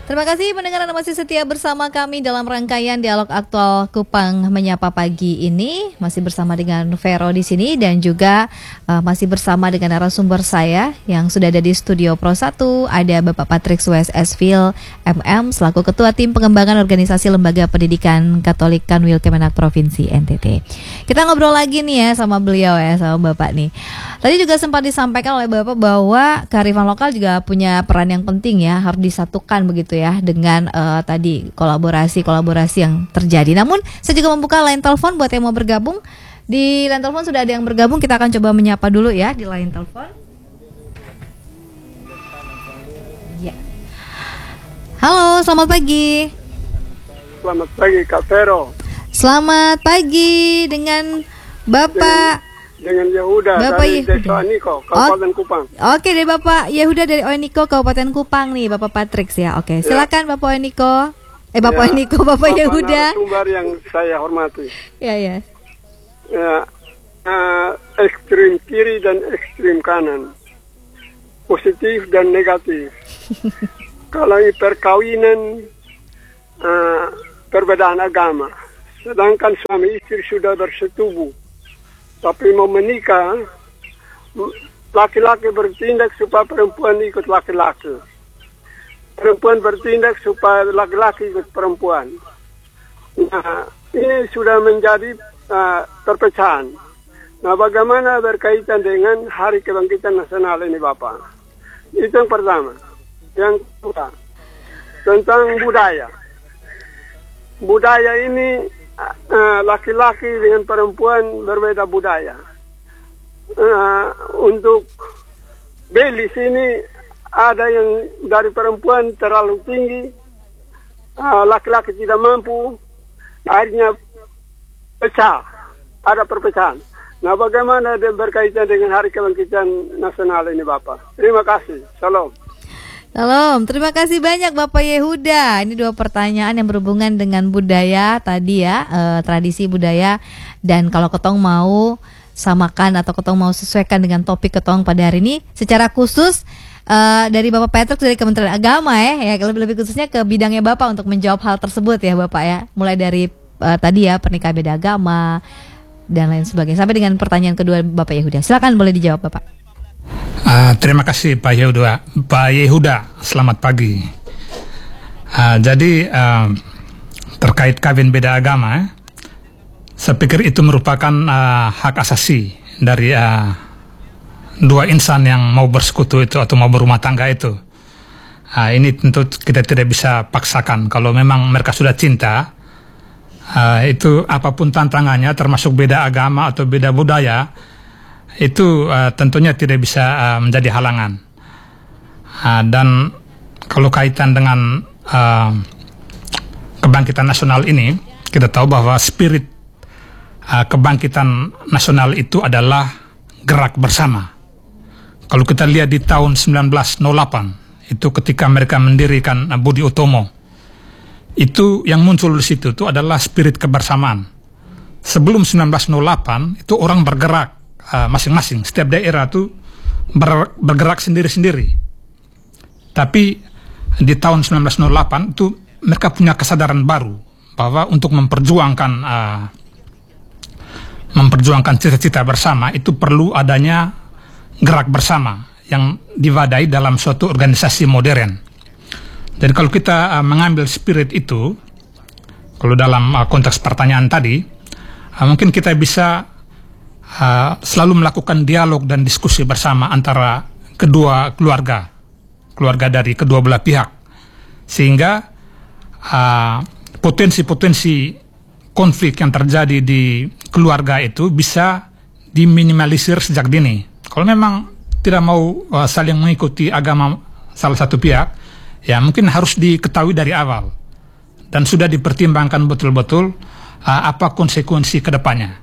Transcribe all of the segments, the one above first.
Terima kasih pendengar Anda masih setia bersama kami dalam rangkaian Dialog Aktual Kupang Menyapa pagi ini. Masih bersama dengan Vero di sini dan juga masih bersama dengan narasumber saya yang sudah ada di Studio Pro 1. Ada Bapak Patrick Suez Esvil MM selaku Ketua Tim Pengembangan Organisasi Lembaga Pendidikan Katolik Kanwil Kemenak Provinsi NTT. Kita ngobrol lagi nih ya sama beliau ya, sama Bapak nih. Tadi juga sempat disampaikan oleh Bapak bahwa kearifan lokal juga punya peran yang penting ya, harus disatukan begitu ya dengan tadi kolaborasi yang terjadi. Namun saya juga membuka line telepon buat yang mau bergabung. Di line telepon sudah ada yang bergabung, kita akan coba menyapa dulu ya di line telepon. Ya. Halo, selamat pagi. Selamat pagi Kak Vero. Selamat pagi dengan Bapak dengan Yehuda dari Desa Oeniko, Kabupaten Kupang. Oke deh Bapak Yehuda dari Oeniko, Kabupaten Kupang nih, Bapak Patrick ya. Oke, silakan Bapak Oeniko. Bapak Oeniko, Bapak Yehuda. Sumber yang saya hormati. Ya. Ekstrim kiri dan ekstrim kanan, positif dan negatif. Kalau perkawinan, perbedaan agama. Sedangkan suami istri sudah bersetubuh. Tapi mau menikah, laki-laki bertindak supaya perempuan ikut laki-laki. Perempuan bertindak supaya laki-laki ikut perempuan. Nah, ini sudah menjadi perpecahan. Nah, bagaimana berkaitan dengan Hari Kebangkitan Nasional ini, Bapak? Itu yang pertama. Yang kedua, tentang budaya. Budaya ini laki-laki dengan perempuan berbeda budaya. Untuk belis ini ada yang dari perempuan terlalu tinggi, laki-laki tidak mampu, akhirnya pecah, ada perpecahan. Nah, bagaimana berkaitan dengan Hari Kebangkitan Nasional ini, Bapak? Terima kasih. Shalom. Salam, terima kasih banyak Bapak Yehuda. Ini dua pertanyaan yang berhubungan dengan budaya tadi ya, tradisi budaya. Dan kalau ketong mau samakan atau ketong mau sesuaikan dengan topik ketong pada hari ini, secara khusus dari Bapak Patrick dari Kementerian Agama ya lebih khususnya ke bidangnya Bapak untuk menjawab hal tersebut ya Bapak ya. Mulai dari tadi ya pernikahan beda agama dan lain sebagainya. Sampai dengan pertanyaan kedua Bapak Yehuda. Silakan boleh dijawab Bapak. Terima kasih Pak Yehuda, selamat pagi. Jadi terkait kawin beda agama, saya pikir itu merupakan hak asasi dari dua insan yang mau bersekutu itu atau mau berumah tangga itu. Ini tentu kita tidak bisa paksakan. Kalau memang mereka sudah cinta, itu apapun tantangannya, termasuk beda agama atau beda budaya, itu tentunya tidak bisa menjadi halangan. Dan kalau kaitan dengan kebangkitan nasional ini, kita tahu bahwa spirit kebangkitan nasional itu adalah gerak bersama. Kalau kita lihat di tahun 1908, itu ketika mereka mendirikan Budi Utomo, itu yang muncul di situ itu adalah spirit kebersamaan. Sebelum 1908 itu orang bergerak masing-masing, setiap daerah tuh bergerak sendiri-sendiri. Tapi di tahun 1908 itu mereka punya kesadaran baru bahwa untuk memperjuangkan cita-cita bersama itu perlu adanya gerak bersama yang diwadai dalam suatu organisasi modern. Jadi kalau kita mengambil spirit itu, kalau dalam konteks pertanyaan tadi, mungkin kita bisa selalu melakukan dialog dan diskusi bersama antara kedua keluarga dari kedua belah pihak, sehingga potensi-potensi konflik yang terjadi di keluarga itu bisa diminimalisir sejak dini. Kalau memang tidak mau saling mengikuti agama salah satu pihak, ya mungkin harus diketahui dari awal dan sudah dipertimbangkan betul-betul apa konsekuensi kedepannya.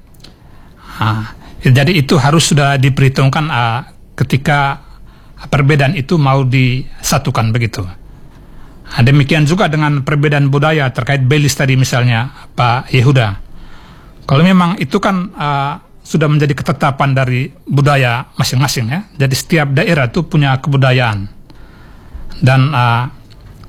Jadi itu harus sudah diperhitungkan ketika perbedaan itu mau disatukan begitu. Demikian juga dengan perbedaan budaya terkait belis tadi misalnya Pak Yehuda. Kalau memang itu kan sudah menjadi ketetapan dari budaya masing-masing ya. Jadi setiap daerah itu punya kebudayaan. Dan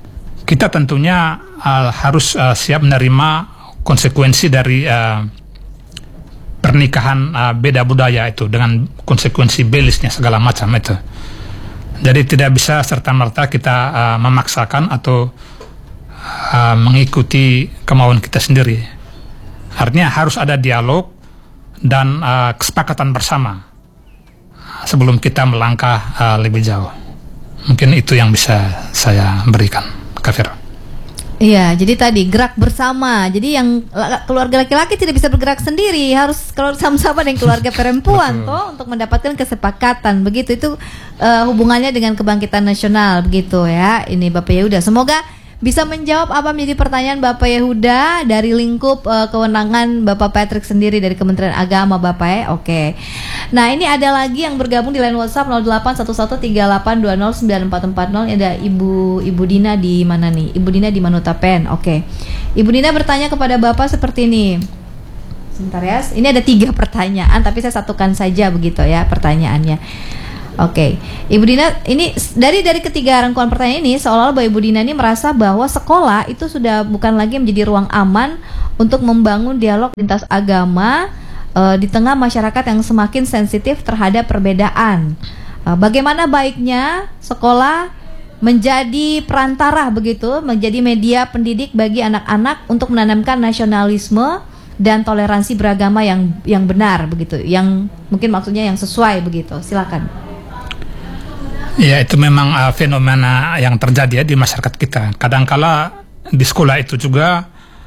kita tentunya harus siap menerima konsekuensi dari pernikahan beda budaya itu, dengan konsekuensi belisnya segala macam itu. Jadi tidak bisa serta-merta kita memaksakan atau mengikuti kemauan kita sendiri. Artinya harus ada dialog dan kesepakatan bersama sebelum kita melangkah lebih jauh. Mungkin itu yang bisa saya berikan, Kak Vero. Iya, jadi tadi gerak bersama. Jadi yang keluarga laki-laki tidak bisa bergerak sendiri, harus kalau sama-sama dengan keluarga perempuan toh untuk mendapatkan kesepakatan. Begitu itu hubungannya dengan kebangkitan nasional begitu ya. Ini Bapak Yehuda. Semoga bisa menjawab apa menjadi pertanyaan Bapak Yehuda dari lingkup kewenangan Bapak Patrick sendiri dari Kementerian Agama Bapak ya. Oke. Nah, ini ada lagi yang bergabung di line WhatsApp 081138209440. Ada Ibu Dina di mana nih? Ibu Dina di Manutapen. Oke. Ibu Dina bertanya kepada Bapak seperti ini. Sebentar ya. Ini ada 3 pertanyaan tapi saya satukan saja begitu ya pertanyaannya. Oke, Ibu Dina, ini dari ketiga rangkuman pertanyaan ini seolah-olah bahwa Ibu Dina ini merasa bahwa sekolah itu sudah bukan lagi menjadi ruang aman untuk membangun dialog lintas agama di tengah masyarakat yang semakin sensitif terhadap perbedaan. Bagaimana baiknya sekolah menjadi perantara begitu, menjadi media pendidik bagi anak-anak untuk menanamkan nasionalisme dan toleransi beragama yang benar begitu, yang mungkin maksudnya yang sesuai begitu. Silakan. Ya, itu memang fenomena yang terjadi ya di masyarakat kita. Kadangkala di sekolah itu juga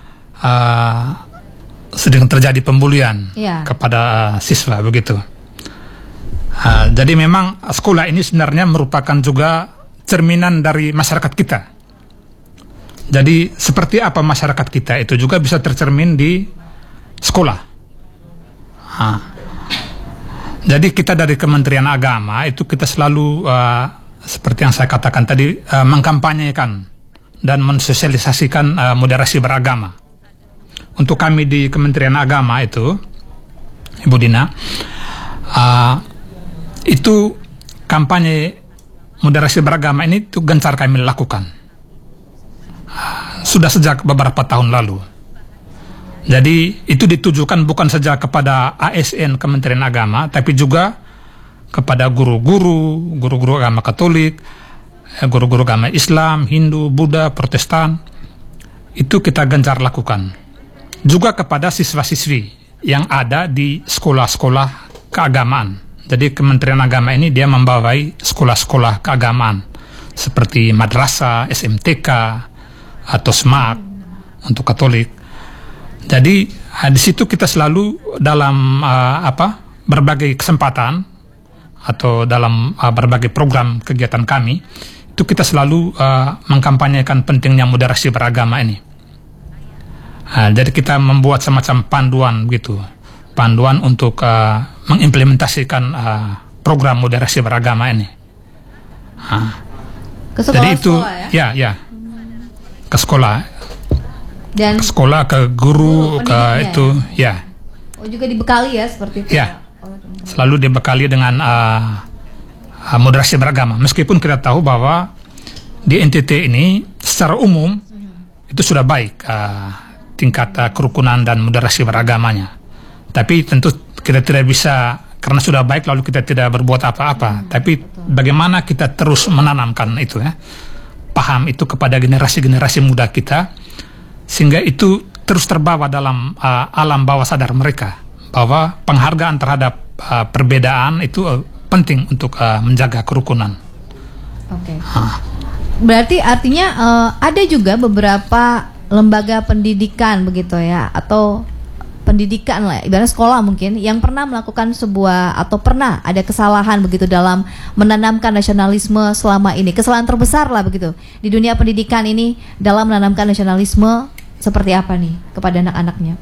sedang terjadi pembulian kepada siswa begitu. Jadi memang sekolah ini sebenarnya merupakan juga cerminan dari masyarakat kita. Jadi seperti apa masyarakat kita itu juga bisa tercermin di sekolah. Jadi kita dari Kementerian Agama itu kita selalu seperti yang saya katakan tadi mengkampanyekan dan mensosialisasikan moderasi beragama. Untuk kami di Kementerian Agama itu, Ibu Dina, itu kampanye moderasi beragama ini itu gencar kami lakukan. Sudah sejak beberapa tahun lalu. Jadi itu ditujukan bukan saja kepada ASN Kementerian Agama, tapi juga kepada guru-guru agama Katolik, guru-guru agama Islam, Hindu, Buddha, Protestan. Itu kita gencar lakukan. Juga kepada siswa-siswi yang ada di sekolah-sekolah keagamaan. Jadi Kementerian Agama ini dia membawai sekolah-sekolah keagamaan seperti madrasah, SMTK, atau SMAK untuk Katolik. Jadi di situ kita selalu dalam berbagai kesempatan atau dalam berbagai program kegiatan kami itu kita selalu mengkampanyekan pentingnya moderasi beragama ini. Jadi kita membuat semacam panduan gitu, panduan untuk mengimplementasikan program moderasi beragama ini. Ke sekolah, jadi itu ya? Ke sekolah. Dan ke sekolah, ke guru, ke itu, ya. Oh, juga dibekali ya seperti itu. Ya, selalu dibekali dengan moderasi beragama. Meskipun kita tahu bahwa di NTT ini secara umum itu sudah baik tingkat kerukunan dan moderasi beragamanya. Tapi tentu kita tidak bisa karena sudah baik lalu kita tidak berbuat apa-apa. Tapi bagaimana kita terus menanamkan itu ya, paham itu kepada generasi-generasi muda kita, sehingga itu terus terbawa dalam alam bawah sadar mereka bahwa penghargaan terhadap perbedaan itu penting untuk menjaga kerukunan. Oke. Berarti artinya ada juga beberapa lembaga pendidikan begitu ya, atau pendidikan lah, ibarat sekolah mungkin yang pernah melakukan sebuah atau pernah ada kesalahan begitu dalam menanamkan nasionalisme selama ini. Kesalahan terbesar lah begitu di dunia pendidikan ini dalam menanamkan nasionalisme seperti apa nih kepada anak-anaknya?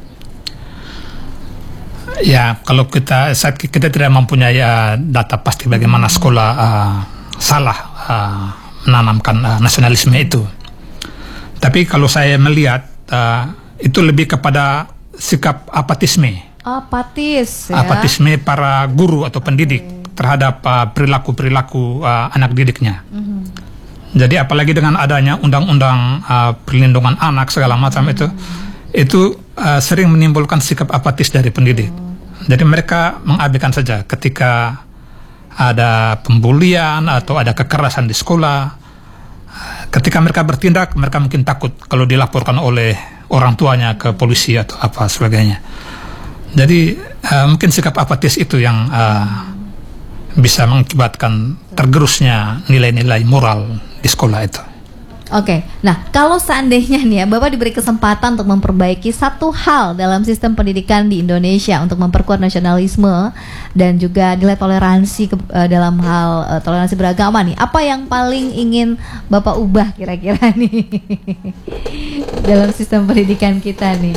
Ya, kalau kita tidak mempunyai data pasti bagaimana sekolah salah menanamkan nasionalisme itu. Tapi kalau saya melihat itu lebih kepada sikap apatisme. Apatisme para guru atau pendidik terhadap perilaku-perilaku anak didiknya. Jadi apalagi dengan adanya undang-undang perlindungan anak segala macam itu sering menimbulkan sikap apatis dari pendidik. Jadi mereka mengabaikan saja ketika ada pembulian atau ada kekerasan di sekolah. Ketika mereka bertindak, mereka mungkin takut kalau dilaporkan oleh orang tuanya ke polisi atau apa sebagainya. Jadi mungkin sikap apatis itu yang bisa mengakibatkan tergerusnya nilai-nilai moral di sekolah itu. Oke, nah kalau seandainya nih ya Bapak diberi kesempatan untuk memperbaiki satu hal dalam sistem pendidikan di Indonesia untuk memperkuat nasionalisme dan juga nilai toleransi dalam hal toleransi beragama nih, apa yang paling ingin Bapak ubah kira-kira nih dalam sistem pendidikan kita nih?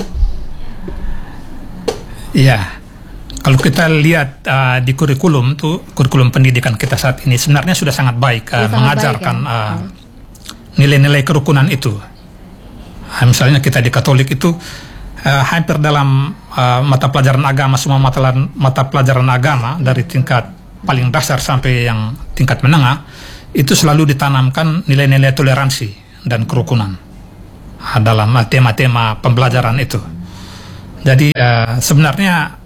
Iya. Kalau kita lihat di kurikulum pendidikan kita saat ini sebenarnya sudah sangat baik mengajarkan nilai-nilai kerukunan itu. Misalnya kita di Katolik itu hampir dalam mata pelajaran agama, semua mata pelajaran agama dari tingkat paling dasar sampai yang tingkat menengah itu selalu ditanamkan nilai-nilai toleransi dan kerukunan dalam tema-tema pembelajaran itu. Jadi sebenarnya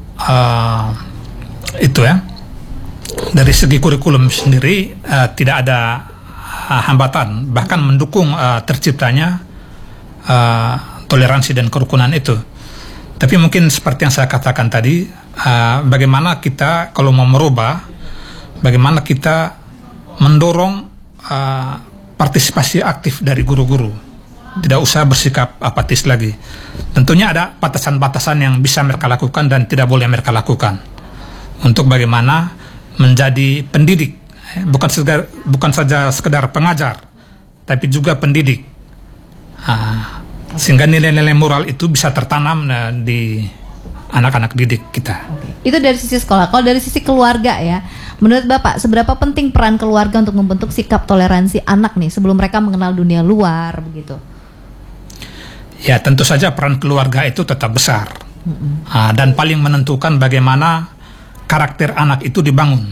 itu ya, dari segi kurikulum sendiri tidak ada hambatan, bahkan mendukung terciptanya toleransi dan kerukunan itu. Tapi mungkin seperti yang saya katakan tadi, bagaimana kita kalau mau merubah, bagaimana kita mendorong partisipasi aktif dari guru-guru, tidak usah bersikap apatis lagi. Tentunya ada batasan-batasan yang bisa mereka lakukan dan tidak boleh mereka lakukan untuk bagaimana menjadi pendidik, bukan saja sekedar pengajar, tapi juga pendidik, sehingga nilai-nilai moral itu bisa tertanam di anak-anak didik kita. Itu dari sisi sekolah. Kalau dari sisi keluarga ya, menurut Bapak seberapa penting peran keluarga untuk membentuk sikap toleransi anak nih sebelum mereka mengenal dunia luar begitu? Ya tentu saja peran keluarga itu tetap besar dan paling menentukan bagaimana karakter anak itu dibangun.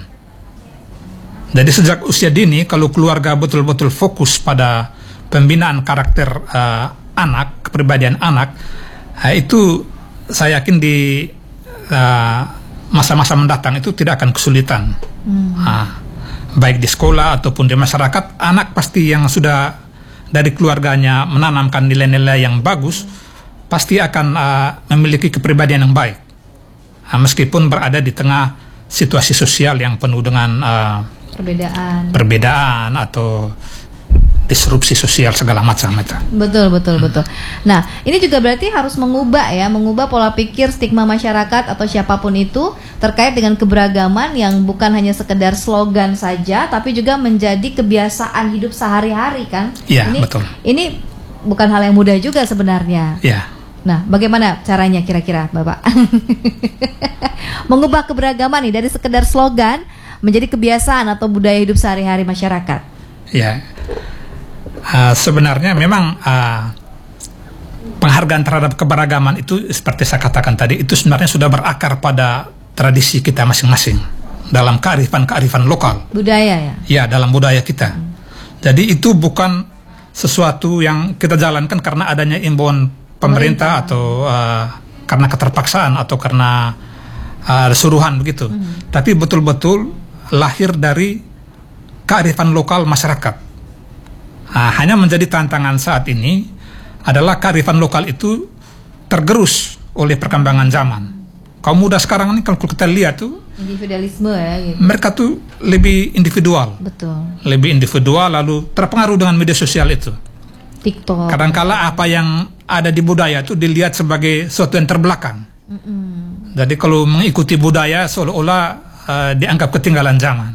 Jadi sejak usia dini kalau keluarga betul-betul fokus pada pembinaan karakter anak, kepribadian anak, itu saya yakin di masa-masa mendatang itu tidak akan kesulitan. Baik di sekolah ataupun di masyarakat, anak pasti yang sudah dari keluarganya menanamkan nilai-nilai yang bagus, pasti akan memiliki kepribadian yang baik, meskipun berada di tengah situasi sosial yang penuh dengan perbedaan atau disrupsi sosial segala macam itu. Betul. Nah, ini juga berarti harus mengubah pola pikir stigma masyarakat atau siapapun itu terkait dengan keberagaman yang bukan hanya sekedar slogan saja, tapi juga menjadi kebiasaan hidup sehari-hari kan? Iya, betul. Ini bukan hal yang mudah juga sebenarnya. Iya. Nah, bagaimana caranya kira-kira, Bapak? Mengubah keberagaman nih dari sekedar slogan menjadi kebiasaan atau budaya hidup sehari-hari masyarakat. Iya. Sebenarnya memang penghargaan terhadap keberagaman itu seperti saya katakan tadi itu sebenarnya sudah berakar pada tradisi kita masing-masing dalam kearifan lokal. Budaya ya? Ya, dalam budaya kita. Jadi itu bukan sesuatu yang kita jalankan karena adanya imbauan pemerintah atau karena keterpaksaan atau karena suruhan begitu. Tapi betul-betul lahir dari kearifan lokal masyarakat. Hanya menjadi tantangan saat ini adalah kearifan lokal itu tergerus oleh perkembangan zaman. Kaum muda sekarang ini kalau kita lihat tuh individualisme ya gitu. Mereka tuh lebih individual. Betul. Lebih individual lalu terpengaruh dengan media sosial itu. TikTok. Kadangkala apa yang ada di budaya itu dilihat sebagai sesuatu yang terbelakang. Jadi kalau mengikuti budaya seolah-olah dianggap ketinggalan zaman.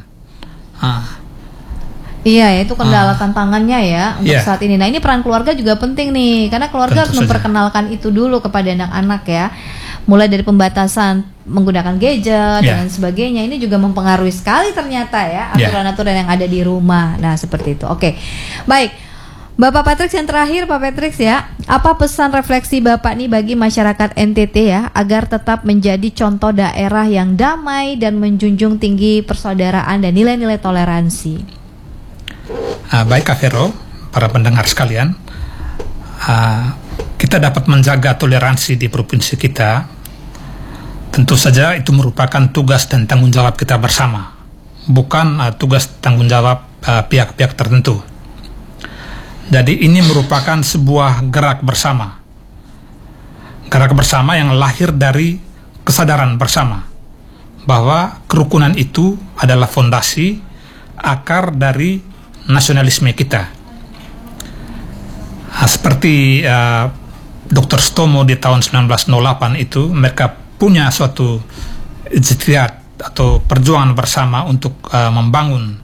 Iya, itu kendala tantangannya ya untuk saat ini. Nah, ini peran keluarga juga penting nih, karena keluarga harus memperkenalkan itu dulu kepada anak-anak ya. Mulai dari pembatasan menggunakan gadget dan sebagainya, ini juga mempengaruhi sekali ternyata ya aturan-aturan yang ada di rumah. Nah, seperti itu. Oke, baik. Bapak Patrick yang terakhir, Pak Patrick ya, apa pesan refleksi Bapak nih bagi masyarakat NTT ya, agar tetap menjadi contoh daerah yang damai dan menjunjung tinggi persaudaraan dan nilai-nilai toleransi? Baik Kak Vero, para pendengar sekalian, kita dapat menjaga toleransi di provinsi kita. Tentu saja itu merupakan tugas dan tanggung jawab kita bersama, bukan tugas tanggung jawab pihak-pihak tertentu. Jadi ini merupakan sebuah gerak bersama yang lahir dari kesadaran bersama bahwa kerukunan itu adalah fondasi akar dari nasionalisme kita. Seperti Dr. Stomo di tahun 1908 itu, mereka punya suatu ijtihad atau perjuangan bersama untuk membangun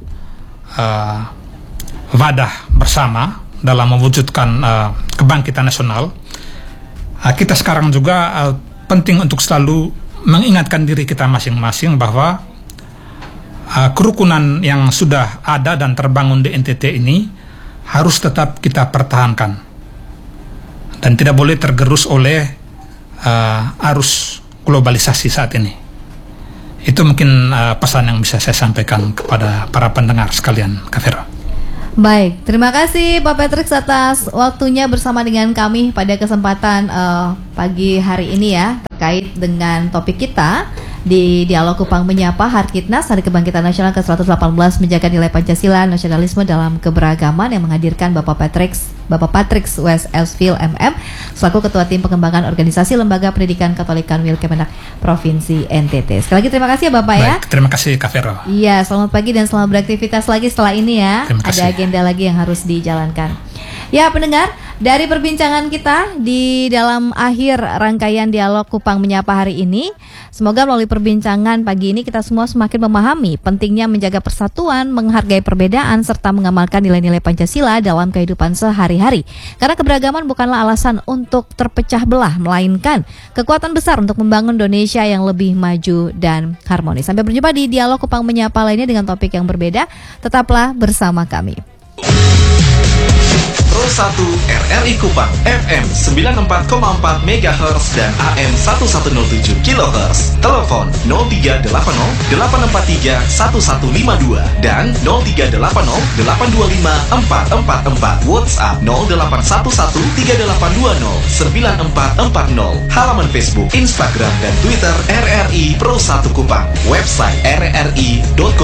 wadah bersama dalam mewujudkan kebangkitan nasional. Kita sekarang juga penting untuk selalu mengingatkan diri kita masing-masing bahwa kerukunan yang sudah ada dan terbangun di NTT ini harus tetap kita pertahankan dan tidak boleh tergerus oleh arus globalisasi saat ini. Itu mungkin pesan yang bisa saya sampaikan kepada para pendengar sekalian, Kak Vero. Baik, terima kasih Pak Patrick atas waktunya bersama dengan kami pada kesempatan pagi hari ini ya, terkait dengan topik kita di Dialog Kupang Menyapa Harkitnas, Hari Kebangkitan Nasional ke-118, menjaga nilai Pancasila, nasionalisme dalam keberagaman, yang menghadirkan Bapak Patrick West Elsfield MM selaku Ketua Tim Pengembangan Organisasi Lembaga Pendidikan Katolik Kanwil Kemenak Provinsi NTT. Sekali lagi terima kasih ya Bapak. Baik, ya. Terima kasih Kak Vero. Iya, selamat pagi dan selamat beraktivitas lagi setelah ini ya. Ada agenda lagi yang harus dijalankan. Ya pendengar, dari perbincangan kita di dalam akhir rangkaian Dialog Kupang Menyapa hari ini, semoga melalui perbincangan pagi ini kita semua semakin memahami pentingnya menjaga persatuan, menghargai perbedaan, serta mengamalkan nilai-nilai Pancasila dalam kehidupan sehari-hari. Karena keberagaman bukanlah alasan untuk terpecah belah, melainkan kekuatan besar untuk membangun Indonesia yang lebih maju dan harmonis. Sampai berjumpa di Dialog Kupang Menyapa lainnya dengan topik yang berbeda. Tetaplah bersama kami. Pro 1 RRI Kupang FM 94,4 MHz dan AM 1107 kHz. Telepon 0380 843 1152 dan 0380 825 444. WhatsApp 0811 3820 9440. Halaman Facebook, Instagram dan Twitter RRI Pro 1 Kupang. Website rri.com